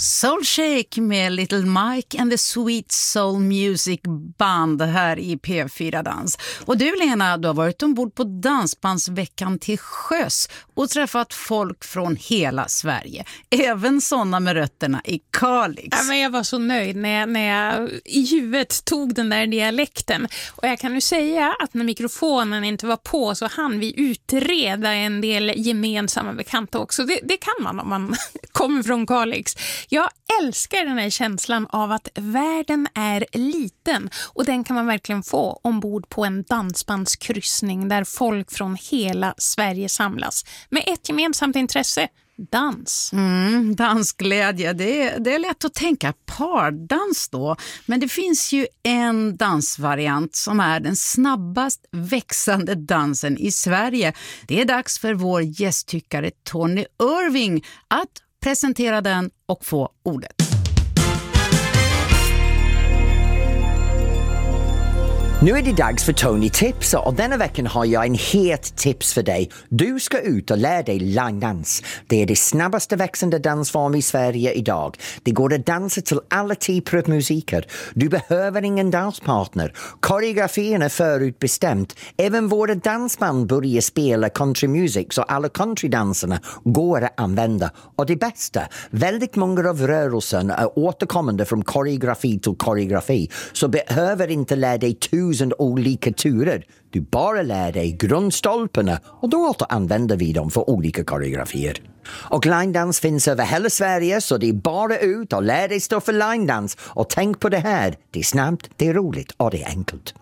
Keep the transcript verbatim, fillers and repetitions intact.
Soul Shake med Little Mike and the Sweet Soul Music Band här i P fyra Dans. Och du Lena, du har varit ombord på Dansbandsveckan till sjöss och träffat folk från hela Sverige. Även sådana med rötterna i Kalix. Ja, men jag var så nöjd när jag, när jag i huvudet tog den där dialekten. Och jag kan ju säga att när mikrofonen inte var på så hann vi utreda en del gemensamma bekanta också. Det, det kan man om man kommer från Kalix. Jag älskar den här känslan av att världen är liten och den kan man verkligen få ombord på en dansbandskryssning där folk från hela Sverige samlas med ett gemensamt intresse, dans. Mm, dansglädje, det är, det är lätt att tänka pardans då, men det finns ju en dansvariant som är den snabbast växande dansen i Sverige. Det är dags för vår gästtyckare Tony Irving att presentera den och få ordet. Nu är det dags för Tony Tips och denna veckan har jag en het tips för dig. Du ska ut och lära dig linedans. Det är det snabbaste växande dansform i Sverige idag. Det går att dansa till alla typer av musiker. Du behöver ingen danspartner. Koreografin är förutbestämt. Även våra dansband börjar spela country music så alla countrydansarna går att använda. Och det bästa, väldigt många av rörelsen är återkommande från koreografi till koreografi. Så behöver inte lära dig tusen olika turer. Du bara lär dig grundstolparna och då återanvänder vi dem för olika koreografier. Och linedans finns över hela Sverige så det är bara ut och lär dig stå för linedans. Och tänk på det här, det är snabbt, det är roligt och det är enkelt.